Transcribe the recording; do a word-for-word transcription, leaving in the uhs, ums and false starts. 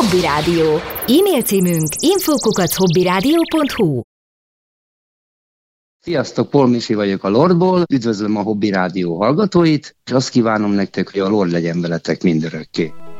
Hobby Rádió. E-mail címünk info kukac hobbyradio pont hu. Sziasztok, Paul Misi vagyok a Lordból, üdvözlöm a Hobby Rádió hallgatóit, és azt kívánom nektek, hogy a Lord legyen veletek mindörökké.